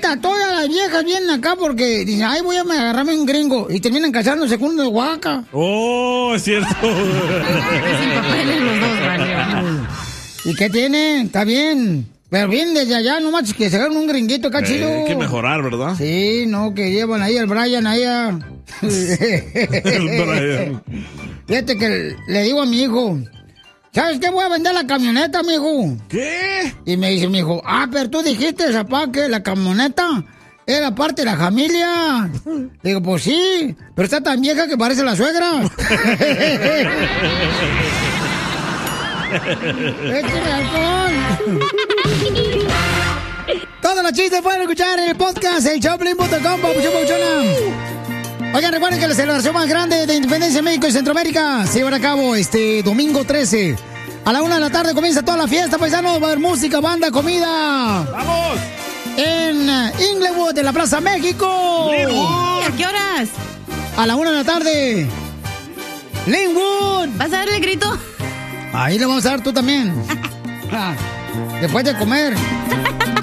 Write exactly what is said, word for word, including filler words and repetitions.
neta, todas las viejas vienen acá porque dicen, ay, voy a agarrarme un gringo. Y terminan casándose con uno de Oaxaca. Oh, es cierto. ¿Y qué tienen? Está bien. Pero bien desde allá, nomás que se hagan un gringuito acá, Eh, chido. hay que mejorar, ¿verdad? Sí, no, que llevan ahí al Brian, ahí a... El Brian. Fíjate que le digo a mi hijo, ¿sabes qué? Voy a vender la camioneta, mijo. ¿Qué? Y me dice mi hijo, ah, pero tú dijiste, papá, que la camioneta era parte de la familia. Le digo, pues sí, pero está tan vieja que parece la suegra. ¡Échale alcohol! Todos los chistes pueden escuchar en el podcast, el showplay punto com, papuchón, papuchona. Oigan, recuerden que la celebración más grande de Independencia de México y Centroamérica se llevará a cabo este domingo trece. A la una de la tarde comienza toda la fiesta, paisanos. Va a haber música, banda, comida. ¡Vamos! En Inglewood, en la Plaza México. ¿Y a qué horas? A la una de la tarde. Linwood. ¿Vas a darle grito? Ahí le vamos a dar tú también. Después de comer.